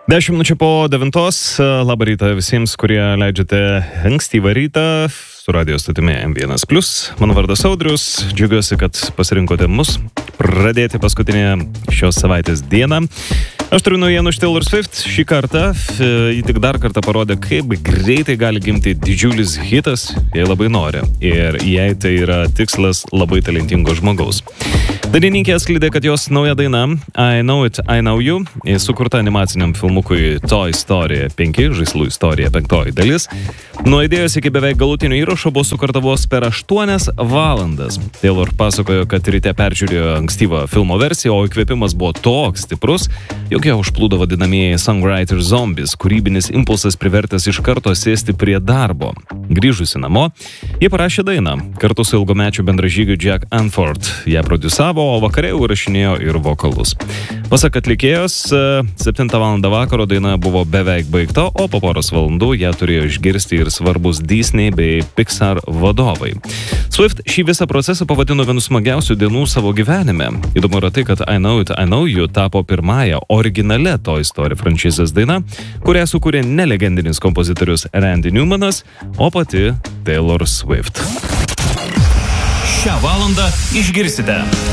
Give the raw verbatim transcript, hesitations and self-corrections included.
Dešimt minučių po devintos. Labą rytą visiems, kurie leidžiate ankstyvą rytą su radio stotimi M vienas plius. Mano vardas Audrius. Džiaugiuosi, kad pasirinkote mus pradėti paskutinę šios savaitės dieną. Aš turiu naujienų iš Taylor Swift. Šį kartą jį tik dar kartą parodė, kaip greitai gali gimti didžiulis hitas, jei labai nori. Ir jei tai yra tikslas labai talentingo žmogaus. Dainininkė atskleidė, kad jos nauja daina I Know It, I Know You sukurta animaciniam filmukui Toy Story penki, žaislų istorija penktoji dalis. Nuo idėjos iki beveik galutinio įrašo buvo sukurta vos per aštuonias valandas. Taylor pasakojo, kad ryte peržiūrėjo ankstyvą filmo versiją, o įkvėpimas buvo toks stiprus, jog ją užplūdo vadinamieji songwriter zombies, kūrybinis impulsas privertęs iš karto sėsti prie darbo. Grįžusi namo, jie parašė dainą kartu su ilgamečiu bendražygiu Jack Anford. Ją prodiusavo, o vakare jau įrašinėjo ir vokalus. Pasak atlikėjos, septintą valandą vakaro daina buvo beveik baigta, o po poros valandų ją turėjo išgirsti ir svarbus Disney bei Pixar vadovai. Swift šį visą procesą pavadino vienu smagiausių dienų savo gyvenime. Įdomu yra tai, kad I Know It, I Know You tapo pirmąją originale Toy Story franšizės daina, kurią sukūrė ne legendinis kompozitorius Randy Newmanas, o pati Taylor Swift. Šią valandą išgirsite.